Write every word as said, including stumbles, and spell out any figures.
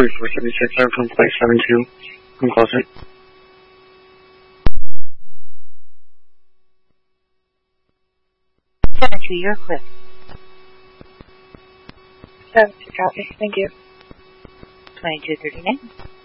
forty-four seventy-six, airplane flight seven two. I'm closing. seven two, you're clear. seven two, copy. Thank you. twenty-two thirty-nine.